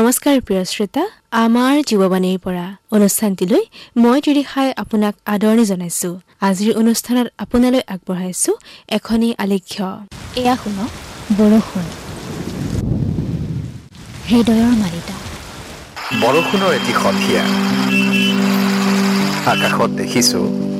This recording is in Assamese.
নমস্কাৰ প্ৰিয় শ্ৰোতা, আমাৰ জীৱবাণীৰ পৰা অনুষ্ঠানটিলৈ মই তিৰিহাই আপোনাক আদৰণি জনাইছো। আজিৰ অনুষ্ঠানত আপোনালৈ আগবঢ়াইছো এখনি আলেখ্য। এয়া শুনক বৰষুণ, হৃদয়ৰ মালিতা। বৰষুণৰ এটি সন্ধিয়া, আকাশত দেখিছো